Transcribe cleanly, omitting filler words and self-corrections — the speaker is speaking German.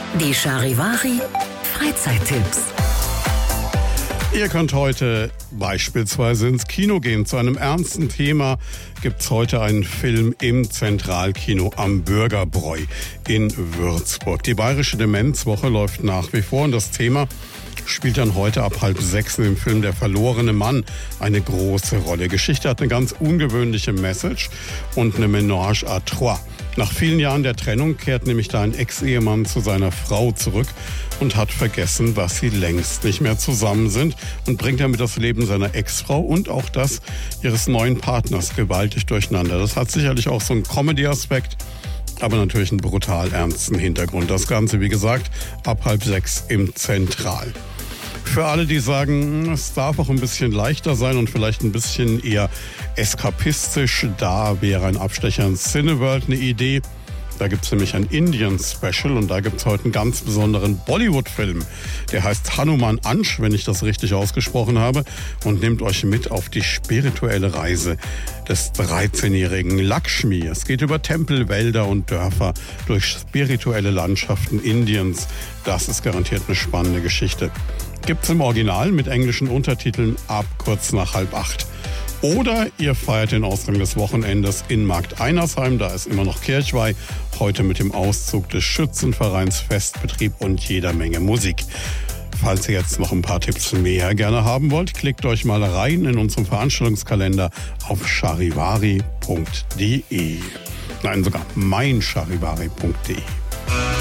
Die Charivari Freizeittipps. Ihr könnt heute beispielsweise ins Kino gehen. Zu einem ernsten Thema gibt's heute einen Film im Zentralkino am Bürgerbräu in Würzburg. Die Bayerische Demenzwoche läuft nach wie vor und das Thema spielt dann heute ab 5:30 im Film Der verlorene Mann eine große Rolle. Geschichte hat eine ganz ungewöhnliche Message und eine Ménage à trois. Nach vielen Jahren der Trennung kehrt nämlich da ein Ex-Ehemann zu seiner Frau zurück und hat vergessen, dass sie längst nicht mehr zusammen sind und bringt damit das Leben seiner Ex-Frau und auch das ihres neuen Partners gewaltig durcheinander. Das hat sicherlich auch so einen Comedy-Aspekt, aber natürlich einen brutal ernsten Hintergrund. Das Ganze, wie gesagt, ab 5:30 im Zentral. Für alle, die sagen, es darf auch ein bisschen leichter sein und vielleicht ein bisschen eher eskapistisch, da wäre ein Abstecher ins Cineworld eine Idee. Da gibt es nämlich ein Indien-Special und da gibt es heute einen ganz besonderen Bollywood-Film. Der heißt Hanuman Ansh, wenn ich das richtig ausgesprochen habe, und nimmt euch mit auf die spirituelle Reise des 13-jährigen Lakshmi. Es geht über Tempel, Wälder und Dörfer durch spirituelle Landschaften Indiens. Das ist garantiert eine spannende Geschichte. Gibt's im Original mit englischen Untertiteln ab kurz nach 7:30. Oder ihr feiert den Ausgang des Wochenendes in Markt Einersheim, da ist immer noch Kirchweih, heute mit dem Auszug des Schützenvereins, Festbetrieb und jeder Menge Musik. Falls ihr jetzt noch ein paar Tipps mehr gerne haben wollt, klickt euch mal rein in unseren Veranstaltungskalender auf charivari.de. Nein, sogar meincharivari.de.